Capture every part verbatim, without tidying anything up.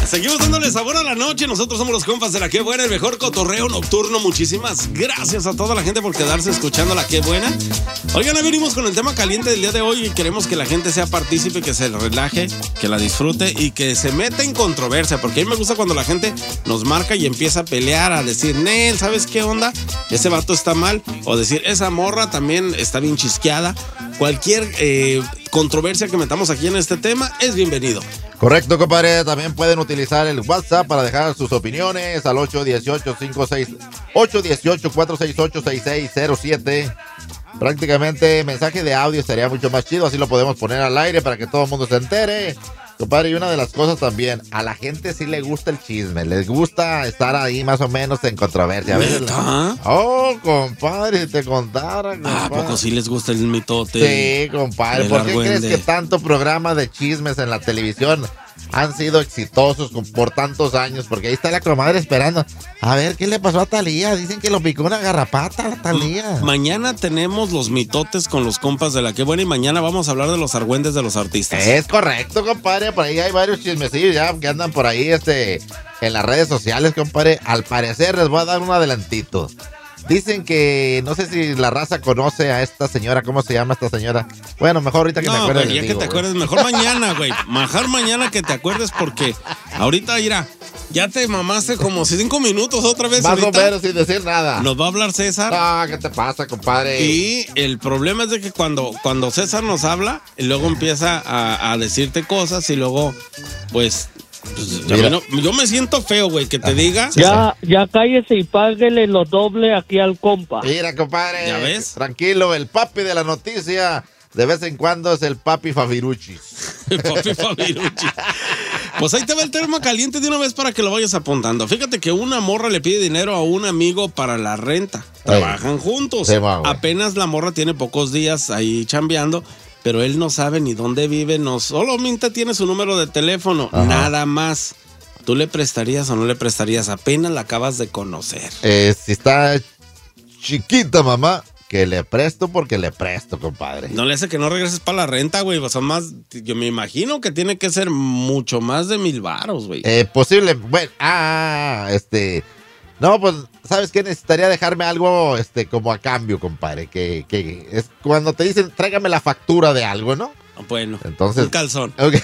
Seguimos dándole sabor a la noche. Nosotros somos los compas de La Qué Buena, el mejor cotorreo nocturno. Muchísimas gracias a toda la gente por quedarse escuchando La Qué Buena. Oigan, hoy venimos con el tema caliente del día de hoy y queremos que la gente sea partícipe, que se relaje, que la disfrute y que se meta en controversia. Porque a mí me gusta cuando la gente nos marca y empieza a pelear, a decir, Nel, ¿sabes qué onda? Ese vato está mal. O decir, esa morra también está bien chisqueada. Cualquier eh, controversia que metamos aquí en este tema es bienvenido. Correcto, compadre. También pueden utilizar el WhatsApp para dejar sus opiniones al ocho uno ocho, cinco seis, ocho uno ocho, cuatro seis ocho, seis seis cero siete. Prácticamente mensaje de audio estaría mucho más chido, así lo podemos poner al aire para que todo el mundo se entere. Compadre, y una de las cosas también, a la gente sí le gusta el chisme, les gusta estar ahí más o menos en controversia. A veces la... Oh, compadre, si te contara, compadre. Ah, ¿a poco sí les gusta el mitote? Sí, compadre. ¿Por qué crees que tanto programa de chismes en la televisión han sido exitosos por tantos años? Porque ahí está la comadre esperando. A ver, ¿qué le pasó a Talía? Dicen que lo picó una garrapata a Talía. Mañana tenemos los mitotes con los compas de La Qué Buena y mañana vamos a hablar de los argüendes de los artistas. Es correcto, compadre. Por ahí hay varios chismecillos ya que andan por ahí este, en las redes sociales, compadre. Al parecer les voy a dar un adelantito. Dicen que, no sé si la raza conoce a esta señora, ¿cómo se llama esta señora? Bueno, mejor ahorita que no, me acuerde. No, ya que te acuerdes, mejor mañana, güey. Mejor mañana que te acuerdes porque ahorita, mira, ya te mamaste como cinco minutos otra vez. Más ahorita. o menos sin decir nada. Nos va a hablar César. Ah, ¿qué te pasa, compadre? Y el problema es de que cuando, cuando César nos habla, y luego empieza a, a decirte cosas y luego, pues... Pues, no, yo me siento feo, güey, que te diga. Ya, ya cállese y páguele lo doble aquí al compa. Mira, compadre. ¿Ya ves? Tranquilo, el papi de la noticia de vez en cuando es el papi Fabirucci. El papi Fabirucci. Pues ahí te va el tema caliente de una vez para que lo vayas apuntando. Fíjate que una morra le pide dinero a un amigo para la renta. Trabajan Ay, juntos. Va, Apenas la morra tiene pocos días ahí chambeando. Pero él no sabe ni dónde vive, no, solamente tiene su número de teléfono, Ajá. nada más. ¿Tú le prestarías o no le prestarías? Apenas la acabas de conocer. Eh, si está chiquita, mamá, que le presto porque le presto, compadre. No le hace que no regreses para la renta, güey. Son más, yo me imagino que tiene que ser mucho más de mil varos, güey. Eh, posible, bueno, ah, este... No, pues, ¿sabes qué? Necesitaría dejarme algo, este, como a cambio, compadre. Que, que es cuando te dicen, tráigame la factura de algo, ¿no? Bueno, entonces, un calzón. Okay.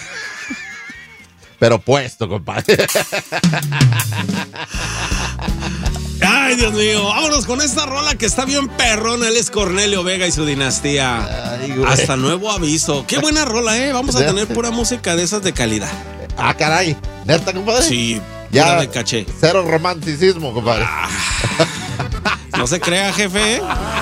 Pero puesto, compadre. Ay, Dios mío. Vámonos con esta rola que está bien perrona. Él es Cornelio Vega y su dinastía. Ay, hasta nuevo aviso. Qué buena rola, ¿eh? Vamos a tener pura música de esas de calidad. Ah, caray. ¿Neta, compadre? Sí. Ya, de caché. Cero romanticismo, compadre. Ah, no se crea, jefe.